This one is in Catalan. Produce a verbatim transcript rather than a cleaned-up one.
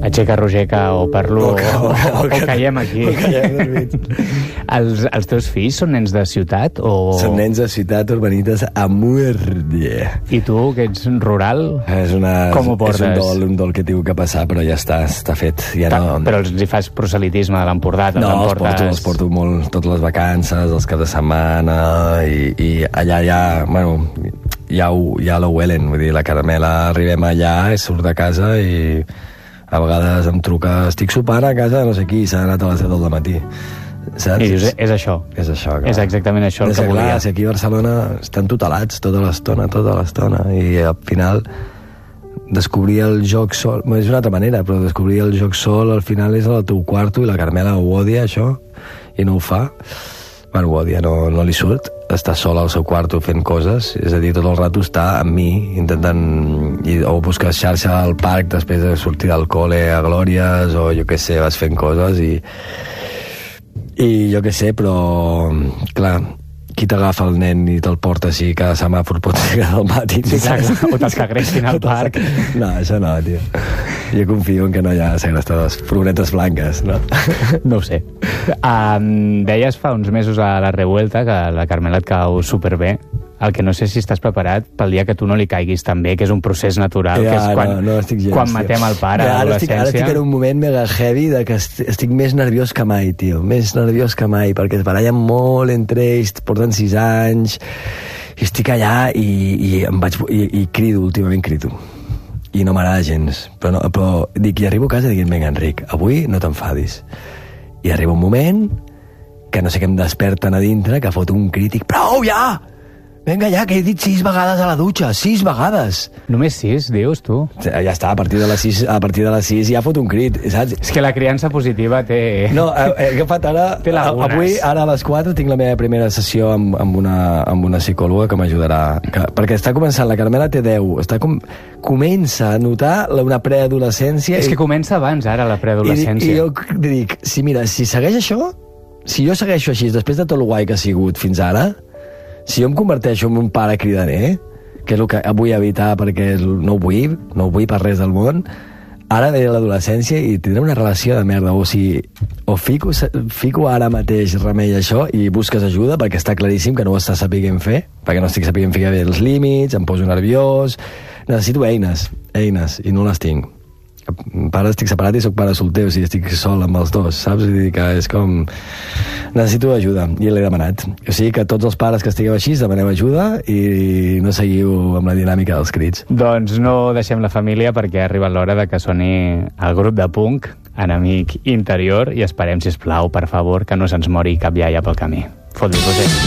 Aixeca, Rogeca, o parlo, o, o, o, o caiem aquí. O caiem dormits. els, els teus fills són nens de ciutat? O... Són nens de ciutat, urbanites a muerte. I tu, que ets rural, és una, com ho portes? És un dol, un dol que tinc que passar, però ja està, està fet. Ja no, però els hi fas proselitisme de l'Empordà? No, els porto, els porto molt, totes les vacances, els caps de setmana, i, i allà ja, bueno, ja, ho, ja lo huelen, vull dir, la Carmela arribem allà, surt de casa i a vegades em truca, estic sopant a casa de no sé qui, s'ha anat a les set del matí, saps? I dius, és això. És això, clar. És exactament això el que volia. Si aquí a Barcelona estan tutelats tota l'estona, tota l'estona, i al final descobrir el joc sol, és una altra manera, però descobrir el joc sol al final és al teu quarto, i la Carmela ho odia, això, i no ho fa. Bueno, ho odia, no, no li surt. Està sola al seu quarto fent coses, és a dir, tot el rato està amb mi, intentant... I, o busques xarxa al parc després de sortir del col·le a Glòries, o jo què sé, vas fent coses, i... I jo què sé, però... Clar, qui t'agafa el nen i te'l porta així cada semàfor pot ser cada al matí. Sí, exacte. O te'ls cagressin al parc. No, això no, tio. Jo confio en que no hi ha segrestadors. Furgonetes blanques, no? No ho sé. Um, deies fa uns mesos a la Revuelta que la Carmela et cau superbé. El que no sé si estàs preparat pel dia que tu no li caiguis tan bé, que és un procés natural, ja, que és quan, no, no estic gens, quan matem el pare a l'adolescència. Ara estic en un moment mega heavy de que estic, estic més nerviós que mai, tio. Més nerviós que mai, perquè es barallen molt entre ells, porten sis anys, i estic allà i, i, em vaig, i, i crido, últimament crido. I no m'agrada gens. Però, no, però dic, i arribo a casa dient, vinga, Enric, avui no t'enfadis. I arriba un moment que no sé què em desperten a dintre, que fot un crític, prou ja! Vinga ja, que he dit sis vegades a la dutxa, sis vegades. Només sis, dius, tu? Ja està, a partir de les sis, a partir de les sis ja fot un crit, saps? És que la criança positiva té... No, he agafat ara... Té lagunes. Avui, ara a les quatre, tinc la meva primera sessió amb, amb, una, amb una psicòloga que m'ajudarà. Que, perquè està començant, la Carmela té deu, està com, comença a notar una preadolescència... És que comença abans, ara, la preadolescència. I, i jo dic, si mira, si segueix això, si jo segueixo així, després de tot el guai que ha sigut fins ara, si jo em converteixo en un pare cridaner, que és el que vull evitar perquè no ho vull, no ho vull per res del món, ara ve l'adolescència i tindré una relació de merda, o sigui, o fico, fico ara mateix remei a això i busques ajuda, perquè està claríssim que no ho estàs sapiguent fer, perquè no estic sapiguent fer bé els límits, em poso nerviós, necessito eines, eines, i no les tinc. Pare estic separat i soc pare solter, o sigui, estic sol amb els dos, saps? I que és com... Necessito ajuda, i l'he demanat. O sigui que tots els pares que estigueu així demaneu ajuda i no seguiu amb la dinàmica dels crits. Doncs no deixem la família perquè ha arribat l'hora de que soni el grup de punk, Enemic Interior, i esperem, sisplau, per favor, que no se'ns mori cap iaia pel camí. Fot-li, Roger.